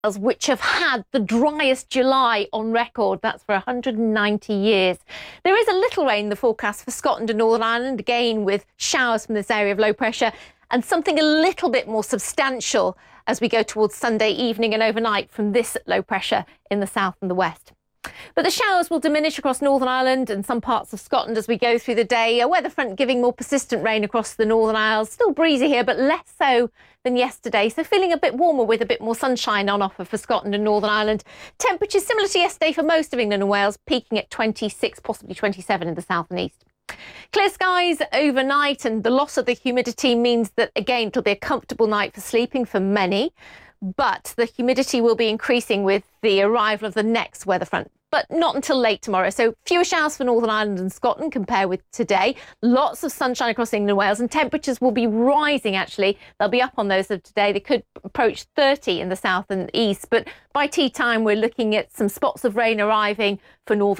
which have had the driest July on record. That's for 190 years. There is a little rain in the forecast for Scotland and Northern Ireland, again with showers from this area of low pressure, and something a little bit more substantial as we go towards Sunday evening and overnight from this low pressure in the south and the west. But the showers will diminish across Northern Ireland and some parts of Scotland as we go through the day. A weather front giving more persistent rain across the Northern Isles. Still breezy here, but less so than yesterday. So feeling a bit warmer with a bit more sunshine on offer for Scotland and Northern Ireland. Temperatures similar to yesterday for most of England and Wales, peaking at 26, possibly 27 in the south and east. Clear skies overnight, and the loss of the humidity means that, again, it'll be a comfortable night for sleeping for many. But the humidity will be increasing with the arrival of the next weather front, but not until late tomorrow. So fewer showers for Northern Ireland and Scotland compared with today. Lots of sunshine across England and Wales, and temperatures will be rising, actually. They'll be up on those of today. They could approach 30 in the south and east, but by tea time, we're looking at some spots of rain arriving for Northern